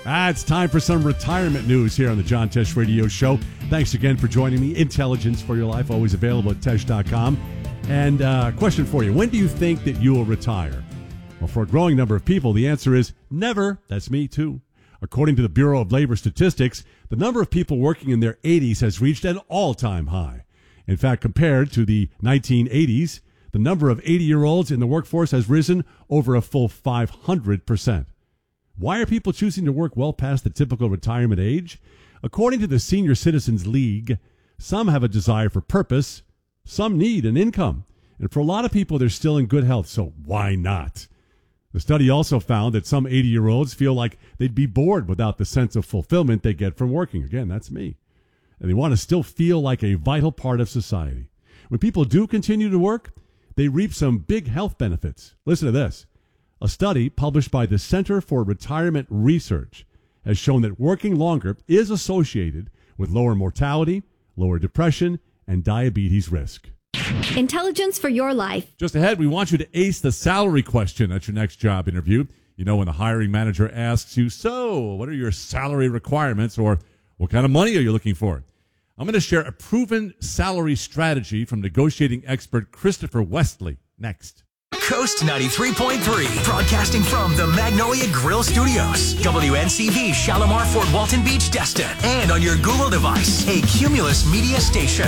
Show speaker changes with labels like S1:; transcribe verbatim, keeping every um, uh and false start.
S1: Ah, it's time for some retirement news here on the John Tesh Radio Show. Thanks again for joining me. Intelligence for your life, always available at tesh dot com. And uh, question for you, when do you think that you will retire? Well, for a growing number of people, the answer is never. That's me, too. According to the Bureau of Labor Statistics, the number of people working in their eighties has reached an all-time high. In fact, compared to the nineteen eighties, the number of eighty-year-olds in the workforce has risen over a full five hundred percent. Why are people choosing to work well past the typical retirement age? According to the Senior Citizens League, some have a desire for purpose, some need an income, and for a lot of people, they're still in good health, so why not? The study also found that some eighty-year-olds feel like they'd be bored without the sense of fulfillment they get from working. Again, that's me. And they want to still feel like a vital part of society. When people do continue to work, they reap some big health benefits. Listen to this. A study published by the Center for Retirement Research has shown that working longer is associated with lower mortality, lower depression, and diabetes risk.
S2: Intelligence for your life.
S1: Just ahead, we want you to ace the salary question at your next job interview. You know, when the hiring manager asks you, so what are your salary requirements, or what kind of money are you looking for? I'm going to share a proven salary strategy from negotiating expert Christopher Westley next.
S3: Coast ninety-three point three, broadcasting from the Magnolia Grill Studios, W N C V, Shalimar, Fort Walton Beach, Destin, and on your Google device, a Cumulus Media station.